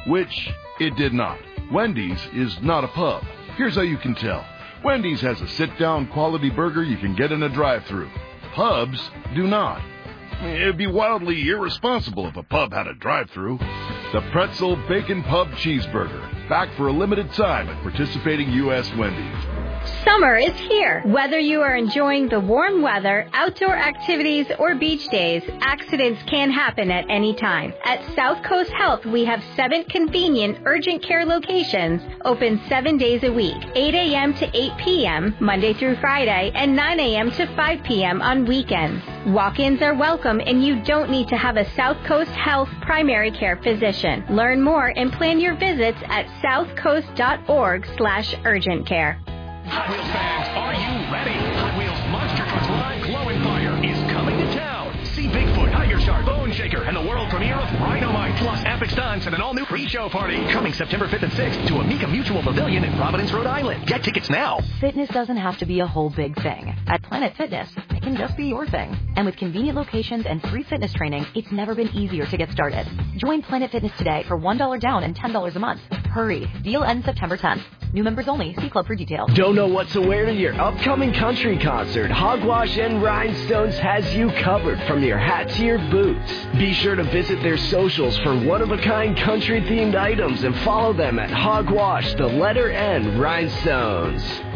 which it did not. Wendy's is not a pub. Here's how you can tell. Wendy's has a sit-down quality burger you can get in a drive-thru. Pubs do not. It'd be wildly irresponsible if a pub had a drive-thru. The Pretzel Bacon Pub Cheeseburger, back for a limited time at participating U.S. Wendy's. Summer is here. Whether you are enjoying the warm weather, outdoor activities, or beach days, accidents can happen at any time. At South Coast Health, we have 7 convenient urgent care locations open 7 days a week, 8 a.m. to 8 p.m., Monday through Friday, and 9 a.m. to 5 p.m. on weekends. Walk-ins are welcome, and you don't need to have a South Coast Health primary care physician. Learn more and plan your visits at southcoast.org/urgent care. Hot Wheels fans, are you ready? Hot Wheels Monster Truck Live Glowing Fire is coming to town. See Bigfoot, Tiger Shark, Bone Shaker, and the world premiere of Rhinomite, plus epic stunts and an all-new pre-show party. Coming September 5th and 6th to Amica Mutual Pavilion in Providence, Rhode Island. Get tickets now. Fitness doesn't have to be a whole big thing. At Planet Fitness, it can just be your thing. And with convenient locations and free fitness training, it's never been easier to get started. Join Planet Fitness today for $1 down and $10 a month. Hurry. Deal ends September 10th. New members only. See club for details. Don't know what to wear to your upcoming country concert? Hogwash and Rhinestones has you covered from your hat to your boots. Be sure to visit their socials for one-of-a-kind country-themed items and follow them at Hogwash, the letter N, Rhinestones.